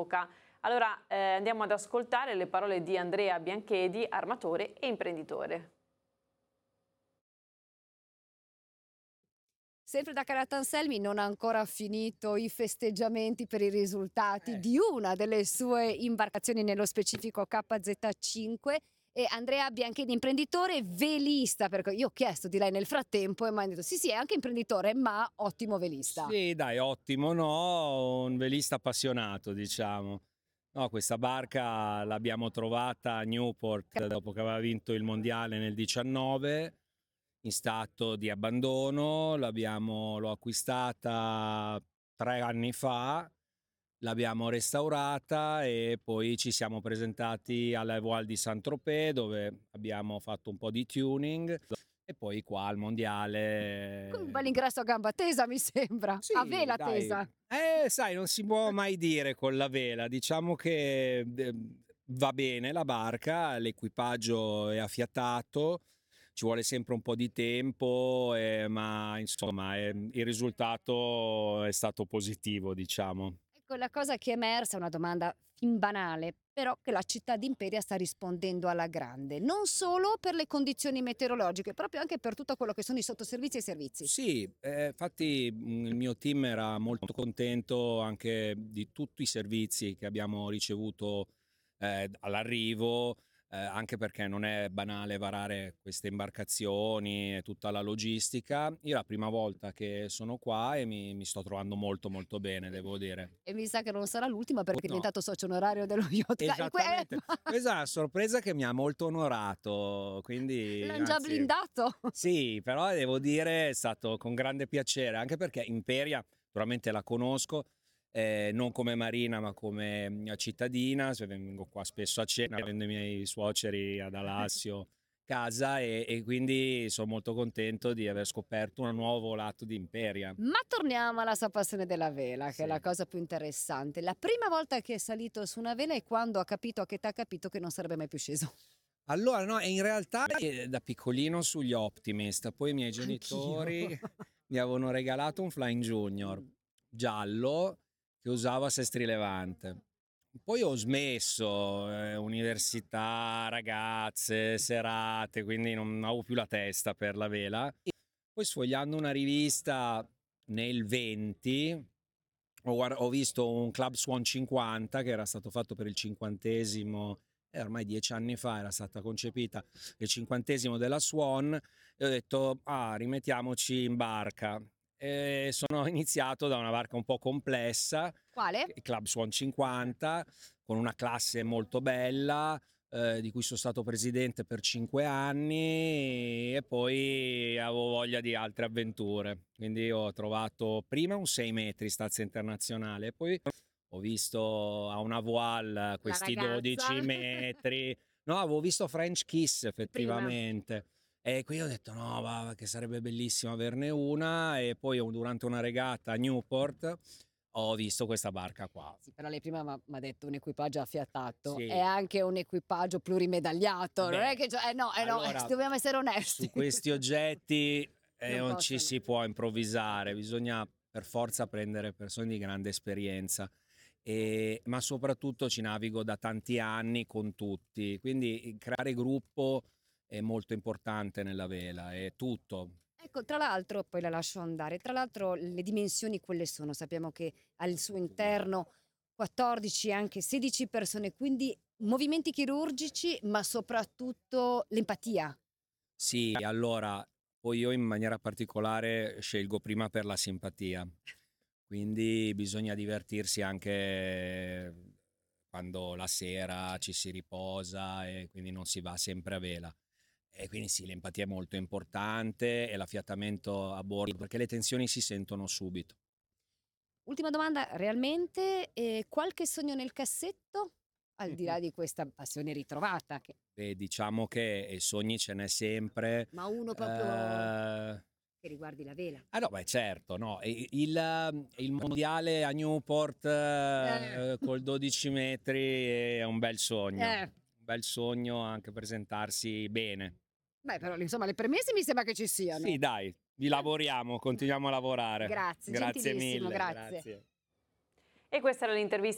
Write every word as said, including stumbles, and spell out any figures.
all'epoca. Allora eh, andiamo ad ascoltare le parole di Andrea Bianchedi, armatore e imprenditore. Sempre da Calattanselmi non ha ancora finito i festeggiamenti per i risultati Eh. di una delle sue imbarcazioni, nello specifico K Z cinque. E Andrea Bianchedi, imprenditore velista, perché io ho chiesto di lei nel frattempo e mi hanno detto sì sì è anche imprenditore ma ottimo velista. Sì, dai, ottimo, no? Un velista appassionato, diciamo. No, questa barca l'abbiamo trovata a Newport dopo che aveva vinto il mondiale nel diciannove, in stato di abbandono. L'abbiamo, l'ho acquistata tre anni fa, l'abbiamo restaurata e poi ci siamo presentati alla Voile di Saint-Tropez, dove abbiamo fatto un po' di tuning. E poi qua al mondiale. Con un bel ingresso a gamba tesa mi sembra, Sì, a vela dai. tesa. Eh, sai, non si può mai dire con la vela. Diciamo che eh, va bene la barca, l'equipaggio è affiatato, ci vuole sempre un po' di tempo, eh, ma insomma eh, il risultato è stato positivo, diciamo. Ecco, la cosa che è emersa è una domanda fin banale, però che la città di Imperia sta rispondendo alla grande, non solo per le condizioni meteorologiche, proprio anche per tutto quello che sono i sottoservizi e i servizi. Sì, eh, infatti mh, il mio team era molto contento anche di tutti i servizi che abbiamo ricevuto eh, all'arrivo, eh, anche perché non è banale varare queste imbarcazioni e tutta la logistica. Io è la prima volta che sono qua e mi, mi sto trovando molto molto bene, devo dire. E mi sa che non sarà l'ultima perché è No. diventato socio onorario dello Yacht Club. Esattamente, questa è una sorpresa che mi ha molto onorato, quindi L'hanno già anzi, blindato. sì, però devo dire è stato con grande piacere, anche perché Imperia naturalmente la conosco, eh, non come marina ma come cittadina, vengo qua spesso a cena, avendo i miei suoceri ad Alassio casa e, e quindi sono molto contento di aver scoperto un nuovo lato di Imperia. Ma torniamo alla sua passione della vela, che Sì. è la cosa più interessante. La prima volta che è salito su una vela è quando ha capito, a che età ha capito che non sarebbe mai più sceso. Allora, no, in realtà eh, da piccolino sugli Optimist, poi i miei genitori mi avevano regalato un Flying Junior giallo che usavo a Sestri Levante. Poi ho smesso, eh, università, ragazze, serate, quindi non avevo più la testa per la vela. Poi sfogliando una rivista nel venti ho, guard- ho visto un Club Swan cinquanta che era stato fatto per il cinquantesimo, eh, ormai dieci anni fa era stata concepita il cinquantesimo della Swan e ho detto ah rimettiamoci in barca. E sono iniziato da una barca un po' complessa, Quale? il Club Swan cinquanta, con una classe molto bella, eh, di cui sono stato presidente per cinque anni e poi avevo voglia di altre avventure. Quindi ho trovato prima un sei metri stazza internazionale e poi ho visto a una voile questi ragazza. dodici metri. No, avevo visto French Kiss effettivamente. E qui ho detto no, va, che sarebbe bellissimo averne una e poi durante una regata a Newport ho visto questa barca qua. Sì, però lei prima mi ha detto un equipaggio affiatato, Sì. è anche un equipaggio plurimedagliato, Beh, non è che eh no, eh no, allora, dobbiamo essere onesti. Su questi oggetti eh, Non non ci possono. si può improvvisare, bisogna per forza prendere persone di grande esperienza. E, ma soprattutto ci navigo da tanti anni con tutti, quindi creare gruppo è molto importante nella vela, è tutto. Ecco, tra l'altro, poi la lascio andare, tra l'altro le dimensioni quelle sono, sappiamo che al suo interno quattordici, anche sedici persone, quindi movimenti chirurgici, ma soprattutto l'empatia. Sì, allora poi io in maniera particolare scelgo prima per la simpatia, quindi bisogna divertirsi anche quando la sera ci si riposa e quindi non si va sempre a vela. E quindi sì, l'empatia è molto importante e l'affiatamento a bordo, perché le tensioni si sentono subito. Ultima domanda, realmente eh, qualche sogno nel cassetto? Al di là di questa passione ritrovata, che... Beh, diciamo che sogni ce n'è sempre. ma uno proprio Eh, che riguardi la vela. Ah no, beh certo, no. E- Il, il mondiale a Newport eh, Eh, col dodici metri è un bel sogno, eh. un bel sogno anche presentarsi bene. Beh, però insomma le premesse mi sembra che ci siano. Sì, dai, vi lavoriamo, continuiamo a lavorare. Grazie, Grazie gentilissimo, mille, grazie. grazie. E questa era l'intervista